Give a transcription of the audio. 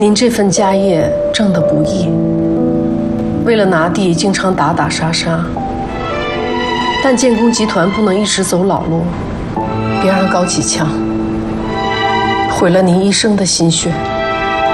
您这份家业挣得不易，为了拿地，经常打打杀杀。但建工集团不能一直走老路，别让高启强毁了您一生的心血。